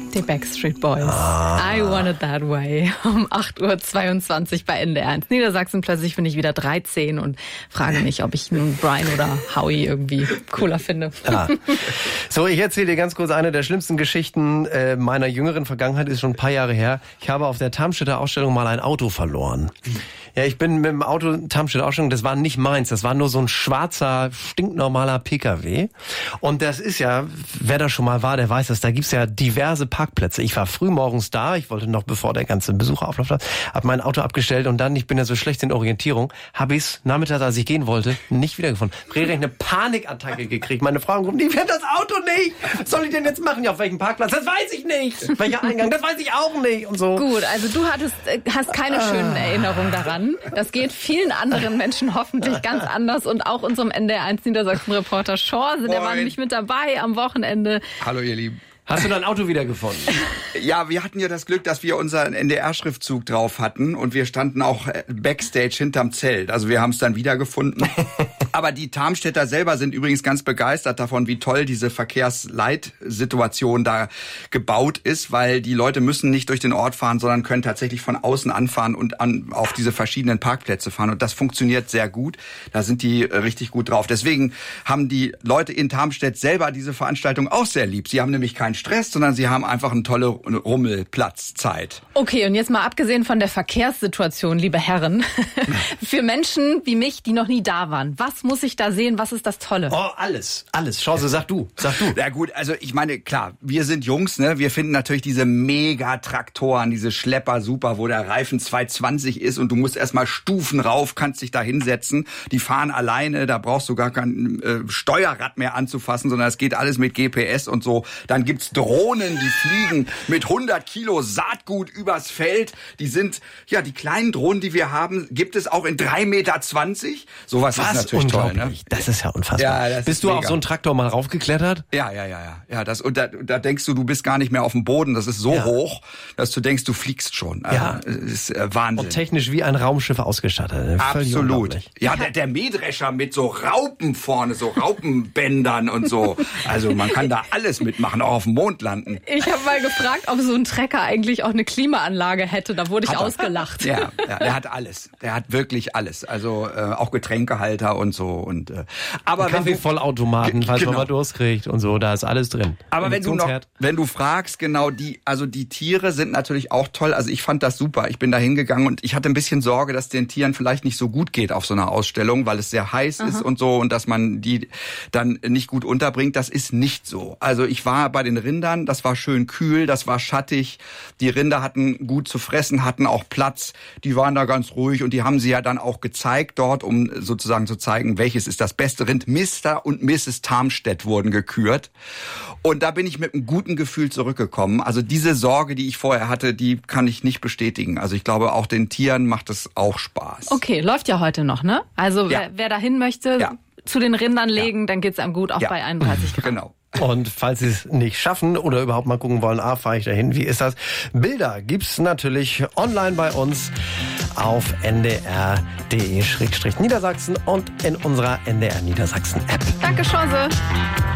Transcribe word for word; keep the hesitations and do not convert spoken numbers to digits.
Die Backstreet Boys. Ah. I Want It That Way. Um acht Uhr zweiundzwanzig bei N D R eins Niedersachsen. Plötzlich bin ich wieder dreizehn und frage mich, ob ich nun Brian oder Howie irgendwie cooler finde. Ja. So, ich erzähle dir ganz kurz eine der schlimmsten Geschichten äh, meiner jüngeren Vergangenheit. Ist schon ein paar Jahre her. Ich habe auf der Tarmstädter Ausstellung mal ein Auto verloren. Ja, ich bin mit dem Auto Tarmstädter Ausstellung, das war nicht meins. Das war nur so ein schwarzer, stinknormaler P K W. Und das ist ja, wer da schon mal war, der weiß das, da gibt's ja diverse Parkplätze. Ich war früh morgens da, ich wollte noch, bevor der ganze Besucherauflauf war, habe mein Auto abgestellt und dann, ich bin ja so schlecht in Orientierung, habe ich es nachmittags, als ich gehen wollte, nicht wiedergefunden. Regelrecht eine Panikattacke gekriegt. Meine Frau ruft, ich finde das Auto nicht. Was soll ich denn jetzt machen? Ja, auf welchem Parkplatz? Das weiß ich nicht. Welcher Eingang? Das weiß ich auch nicht. Und so. Gut, also du hattest, hast keine schönen Erinnerungen daran. Das geht vielen anderen Menschen hoffentlich ganz anders und auch unserem N D R eins Niedersachsen-Reporter Schorse, der war nämlich mit dabei am Wochenende. Hallo ihr Lieben. Hast du dein Auto wiedergefunden? Ja, wir hatten ja das Glück, dass wir unseren N D R-Schriftzug drauf hatten und wir standen auch backstage hinterm Zelt. Also wir haben es dann wiedergefunden. Aber die Tarmstädter selber sind übrigens ganz begeistert davon, wie toll diese Verkehrsleitsituation da gebaut ist, weil die Leute müssen nicht durch den Ort fahren, sondern können tatsächlich von außen anfahren und an, auf diese verschiedenen Parkplätze fahren. Und das funktioniert sehr gut. Da sind die richtig gut drauf. Deswegen haben die Leute in Tarmstedt selber diese Veranstaltung auch sehr lieb. Sie haben nämlich keinen Stress, sondern sie haben einfach eine tolle Rummelplatzzeit. Okay, und jetzt mal abgesehen von der Verkehrssituation, liebe Herren, für Menschen wie mich, die noch nie da waren, was muss ich da sehen, was ist das Tolle? Oh, alles, alles. Chance, sag du, sag du. Ja gut, also ich meine, klar, wir sind Jungs, ne? Wir finden natürlich diese Megatraktoren, diese Schlepper super, wo der Reifen zweihundertzwanzig ist und du musst erstmal Stufen rauf, kannst dich da hinsetzen. Die fahren alleine, da brauchst du gar kein äh, Steuerrad mehr anzufassen, sondern es geht alles mit G P S und so. Dann gibt's Drohnen, die fliegen mit hundert Kilo Saatgut übers Feld. Die sind, ja, die kleinen Drohnen, die wir haben, gibt es auch in drei Meter zwanzig. Sowas Was? ist natürlich toll, ne? Das ist ja unfassbar. Ja, das bist ist du mega. auf so einen Traktor mal raufgeklettert? Ja, ja, ja, ja. Ja, das, und da, da denkst du, du bist gar nicht mehr auf dem Boden. Das ist so Ja. hoch, dass du denkst, du fliegst schon. Also, Ja. das ist äh, Wahnsinn. Und technisch wie ein Raumschiff ausgestattet. Völlig Absolut. unglaublich. Ja, der, der Mähdrescher mit so Raupen vorne, so Raupenbändern und so. Also man kann da alles mitmachen, auch auf dem Mond landen. Ich habe mal gefragt, ob so ein Trecker eigentlich auch eine Klimaanlage hätte. Da wurde ich Hat er. ausgelacht. Ja, ja, der hat alles. Der hat wirklich alles. Also äh, auch Getränkehalter und so. Und äh, aber wenn du, Kaffeevollautomaten, falls Genau. man mal Durst kriegt und so, da ist alles drin. aber wenn du noch, Induktionsherd. wenn du fragst, genau die, also die Tiere sind natürlich auch toll. Also ich fand das super. Ich bin da hingegangen und ich hatte ein bisschen Sorge, dass den Tieren vielleicht nicht so gut geht auf so einer Ausstellung, weil es sehr heiß Aha. ist und so und dass man die dann nicht gut unterbringt. Das ist nicht so. Also ich war bei den Rindern, das war schön kühl, das war schattig. Die Rinder hatten gut zu fressen, hatten auch Platz. Die waren da ganz ruhig und die haben sie ja dann auch gezeigt dort, um sozusagen zu zeigen, welches ist das beste Rind. Mister und Misses Tarmstedt wurden gekürt. Und da bin ich mit einem guten Gefühl zurückgekommen. Also diese Sorge, die ich vorher hatte, die kann ich nicht bestätigen. Also ich glaube, auch den Tieren macht es auch Spaß. Okay, läuft ja heute noch, ne? Also Ja. wer, wer dahin möchte, Ja. zu den Rindern legen, dann geht's einem gut, auch Ja. bei einunddreißig Grad. Genau. Und falls Sie es nicht schaffen oder überhaupt mal gucken wollen, ah, fahre ich dahin, wie ist das? Bilder gibt's natürlich online bei uns auf n d r punkt d e Niedersachsen und in unserer N D R Niedersachsen App. Danke, Chance.